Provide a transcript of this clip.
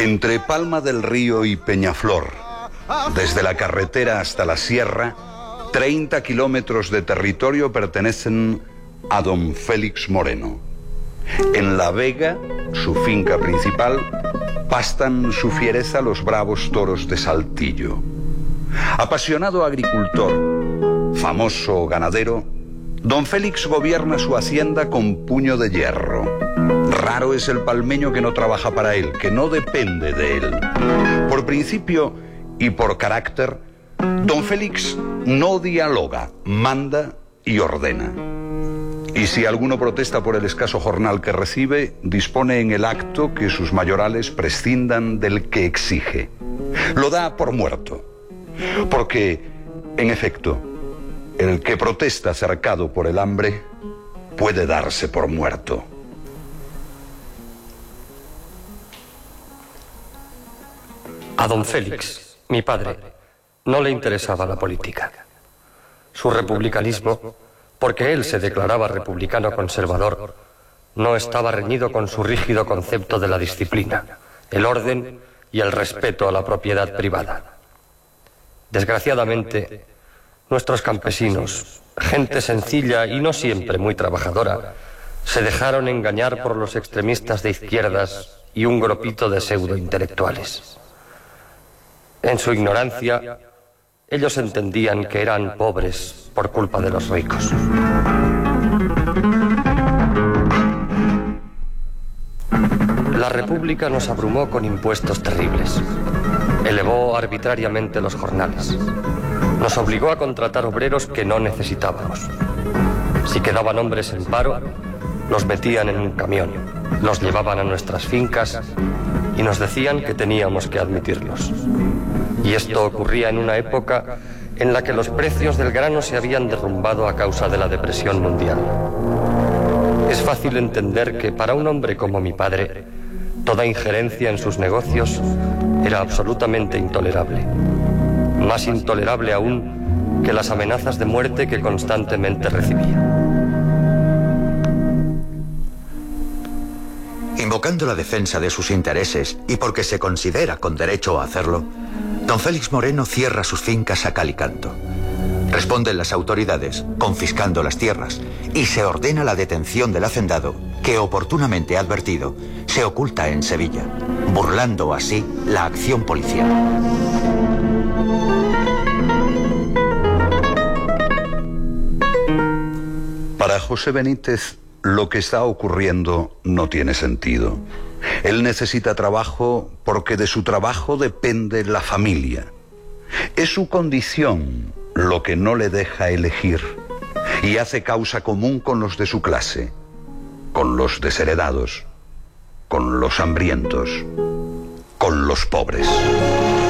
Entre Palma del Río y Peñaflor, desde la carretera hasta la sierra, 30 kilómetros de territorio pertenecen a don Félix Moreno. En La Vega, su finca principal, pastan su fiereza los bravos toros de Saltillo. Apasionado agricultor, famoso ganadero, don Félix gobierna su hacienda con puño de hierro. Raro es el palmeño que no trabaja para él, que no depende de él. Por principio y por carácter, don Félix no dialoga, manda y ordena. Y si alguno protesta por el escaso jornal que recibe, dispone en el acto que sus mayorales prescindan del que exige. Lo da por muerto, porque, en efecto, el que protesta cercado por el hambre puede darse por muerto. A don Félix, mi padre, no le interesaba la política. Su republicanismo, porque él se declaraba republicano conservador, no estaba reñido con su rígido concepto de la disciplina, el orden y el respeto a la propiedad privada. Desgraciadamente, nuestros campesinos, gente sencilla y no siempre muy trabajadora, se dejaron engañar por los extremistas de izquierdas y un grupito de pseudointelectuales. En su ignorancia, ellos entendían que eran pobres por culpa de los ricos. La República nos abrumó con impuestos terribles. Elevó arbitrariamente los jornales. Nos obligó a contratar obreros que no necesitábamos. Si quedaban hombres en paro, los metían en un camión, los llevaban a nuestras fincas y nos decían que teníamos que admitirlos. Y esto ocurría en una época en la que los precios del grano se habían derrumbado a causa de la depresión mundial. Es fácil entender que para un hombre como mi padre, toda injerencia en sus negocios era absolutamente intolerable. Más intolerable aún que las amenazas de muerte que constantemente recibía. Invocando la defensa de sus intereses y porque se considera con derecho a hacerlo, don Félix Moreno cierra sus fincas a cal y canto. Responden las autoridades, confiscando las tierras, y se ordena la detención del hacendado, que oportunamente advertido, se oculta en Sevilla, burlando así la acción policial. Para José Benítez, lo que está ocurriendo no tiene sentido. Él necesita trabajo porque de su trabajo depende la familia. Es su condición lo que no le deja elegir y hace causa común con los de su clase, con los desheredados, con los hambrientos, con los pobres.